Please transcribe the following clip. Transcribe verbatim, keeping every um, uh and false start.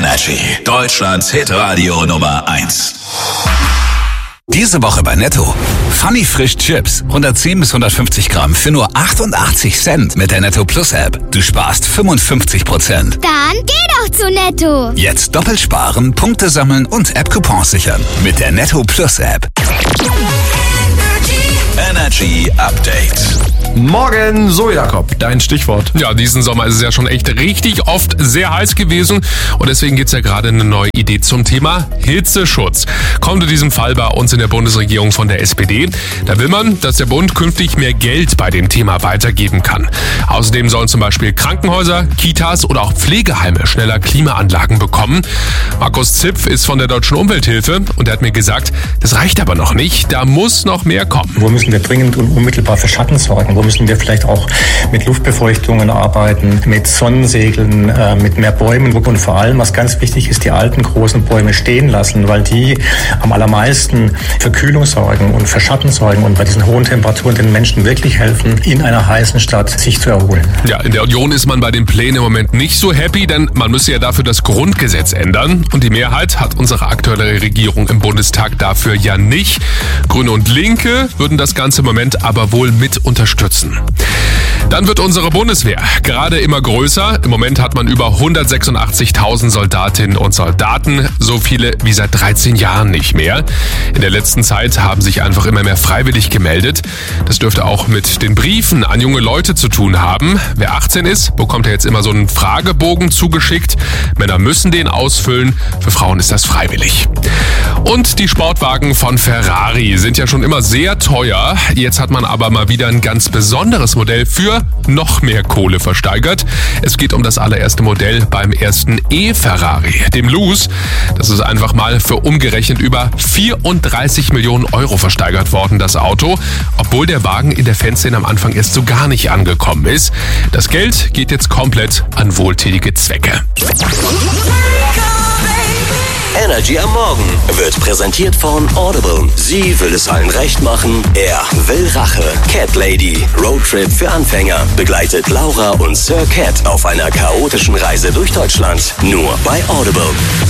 Energy, Deutschlands Hitradio Nummer eins. Diese Woche bei Netto. Funny Frisch Chips. hundertzehn bis hundertfünfzig Gramm für nur achtundachtzig Cent mit der Netto Plus App. Du sparst fünfundfünfzig Prozent. Dann geh doch zu Netto. Jetzt doppelt sparen, Punkte sammeln und App-Coupons sichern. Mit der Netto Plus App. Energy Update. Morgen, so Jakob, dein Stichwort. Ja, diesen Sommer ist es ja schon echt richtig oft sehr heiß gewesen und deswegen gibt's ja gerade eine neue Idee zum Thema Hitzeschutz. Kommt in diesem Fall bei uns in der Bundesregierung von der S P D. Da will man, dass der Bund künftig mehr Geld bei dem Thema weitergeben kann. Außerdem sollen zum Beispiel Krankenhäuser, Kitas oder auch Pflegeheime schneller Klimaanlagen bekommen. Markus Zipf ist von der Deutschen Umwelthilfe und er hat mir gesagt, das reicht aber noch nicht, da muss noch mehr kommen. Wo müssen wir dringend und unmittelbar für Schatten sorgen? Wo müssen wir vielleicht auch mit Luftbefeuchtungen arbeiten, mit Sonnensegeln, äh, mit mehr Bäumen und vor allem, was ganz wichtig ist, die alten großen Bäume stehen lassen, weil die am allermeisten für Kühlung sorgen und für Schatten sorgen und bei diesen hohen Temperaturen den Menschen wirklich helfen, in einer heißen Stadt sich zu erholen. Ja, in der Union ist man bei den Plänen im Moment nicht so happy, denn man müsse ja dafür das Grundgesetz ändern und die Mehrheit hat unsere aktuelle Regierung im Bundestag dafür ja nicht. Grüne und Linke würden das Ganze im Moment aber wohl mit unterstützen. Dann wird unsere Bundeswehr gerade immer größer. Im Moment hat man über hundertsechsundachtzigtausend Soldatinnen und Soldaten, so viele wie seit dreizehn Jahren nicht mehr. In der letzten Zeit haben sich einfach immer mehr freiwillig gemeldet. Das dürfte auch mit den Briefen an junge Leute zu tun haben. Wer achtzehn ist, bekommt ja jetzt immer so einen Fragebogen zugeschickt. Männer müssen den ausfüllen, für Frauen ist das freiwillig. Und die Sportwagen von Ferrari sind ja schon immer sehr teuer. Jetzt hat man aber mal wieder ein ganz besonderes Modell für noch mehr Kohle versteigert. Es geht um das allererste Modell beim ersten E-Ferrari, dem Luz. Das ist einfach mal für umgerechnet über vierunddreißig Millionen Euro versteigert worden, das Auto, obwohl der Wagen in der Fanszene am Anfang erst so gar nicht angekommen ist. Das Geld geht jetzt komplett an wohltätige Zwecke. Energy am Morgen wird präsentiert von Audible. Sie will es allen recht machen, er will Rache. Cat Lady, Roadtrip für Anfänger, begleitet Laura und Sir Cat auf einer chaotischen Reise durch Deutschland. Nur bei Audible.